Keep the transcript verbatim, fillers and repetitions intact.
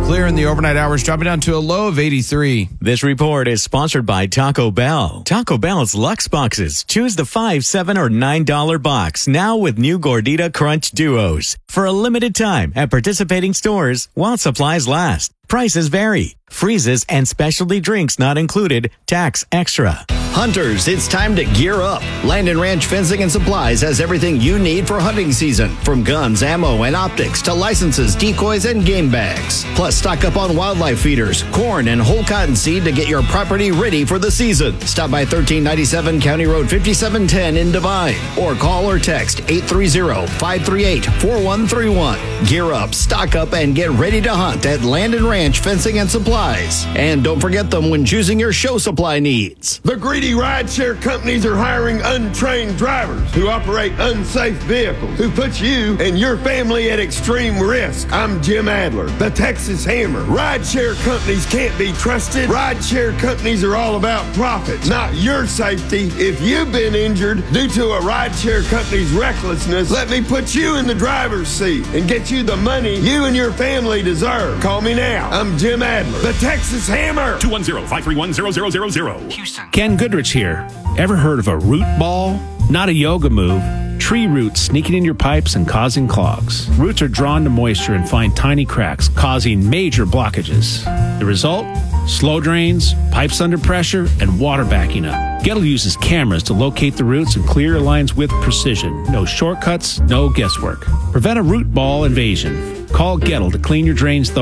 Clear in the overnight hours, dropping down to a low of eighty-three. This report is sponsored by Taco Bell. Taco Bell's Lux Boxes. Choose the five, seven, or nine dollar box now with new Gordita Crunch Duos for a limited time at participating stores while supplies last. Prices vary. Freezes and specialty drinks not included. Tax extra. Hunters, it's time to gear up. Land and Ranch Fencing and Supplies has everything you need for hunting season, from guns, ammo, and optics to licenses, decoys, and game bags. Plus, stock up on wildlife feeders, corn, and whole cotton seed to get your property ready for the season. Stop by thirteen ninety-seven County Road fifty-seven ten in Devine, or call or text eight three zero, five three eight, four one three one. Gear up, stock up, and get ready to hunt at Land and Ranch Fencing and Supplies. And don't forget them when choosing your show supply needs. The greedy rideshare companies are hiring untrained drivers who operate unsafe vehicles, who put you and your family at extreme risk. I'm Jim Adler, the Texas Hammer. Rideshare companies can't be trusted. Rideshare companies are all about profit, not your safety. If you've been injured due to a rideshare company's recklessness, let me put you in the driver's seat and get you the money you and your family deserve. Call me now. I'm Jim Adler, the Texas Hammer. two one zero, five three one, zero zero zero zero. Houston. Ken Goodrich here. Ever heard of a root ball? Not a yoga move. Tree roots sneaking in your pipes and causing clogs. Roots are drawn to moisture and find tiny cracks, causing major blockages. The result? Slow drains, pipes under pressure, and water backing up. Gettle uses cameras to locate the roots and clear your lines with precision. No shortcuts, no guesswork. Prevent a root ball invasion. Call Gettle to clean your drains thoroughly.